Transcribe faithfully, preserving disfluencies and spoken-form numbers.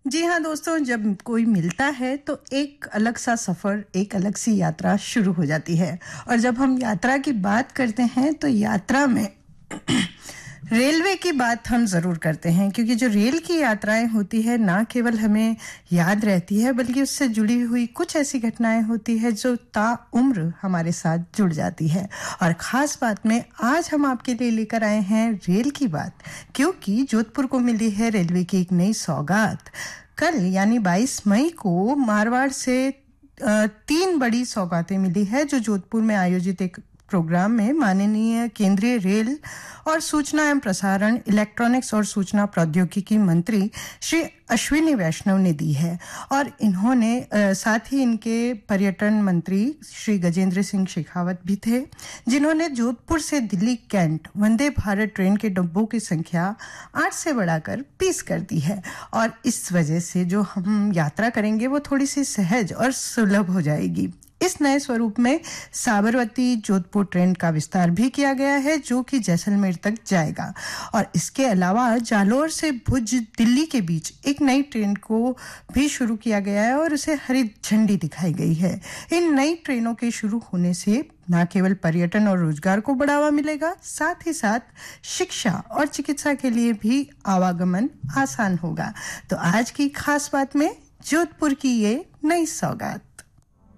जी हाँ दोस्तों, जब कोई मिलता है तो एक अलग सा सफ़र, एक अलग सी यात्रा शुरू हो जाती है। और जब हम यात्रा की बात करते हैं तो यात्रा में रेलवे की बात हम ज़रूर करते हैं, क्योंकि जो रेल की यात्राएं होती है ना केवल हमें याद रहती है, बल्कि उससे जुड़ी हुई कुछ ऐसी घटनाएं होती है जो ताउम्र हमारे साथ जुड़ जाती है। और ख़ास बात में आज हम आपके लिए लेकर आए हैं रेल की बात, क्योंकि जोधपुर को मिली है रेलवे की एक नई सौगात। कल यानी बाईस मई को मारवाड़ से अ, तीन बड़ी सौगातें मिली है, जो जोधपुर में आयोजित एक प्रोग्राम में माननीय केंद्रीय रेल और सूचना एवं प्रसारण, इलेक्ट्रॉनिक्स और सूचना प्रौद्योगिकी मंत्री श्री अश्विनी वैष्णव ने दी है। और इन्होंने अ, साथ ही इनके पर्यटन मंत्री श्री गजेंद्र सिंह शेखावत भी थे, जिन्होंने जोधपुर से दिल्ली कैंट वंदे भारत ट्रेन के डब्बों की संख्या आठ से बढ़ाकर बीस कर दी है। और इस वजह से जो हम यात्रा करेंगे वो थोड़ी सी सहज और सुलभ हो जाएगी। इस नए स्वरूप में साबरमती जोधपुर ट्रेन का विस्तार भी किया गया है, जो कि जैसलमेर तक जाएगा। और इसके अलावा जालौर से भुज दिल्ली के बीच एक नई ट्रेन को भी शुरू किया गया है और उसे हरी झंडी दिखाई गई है। इन नई ट्रेनों के शुरू होने से न केवल पर्यटन और रोजगार को बढ़ावा मिलेगा, साथ ही साथ शिक्षा और चिकित्सा के लिए भी आवागमन आसान होगा। तो आज की खास बात में जोधपुर की ये नई सौगात।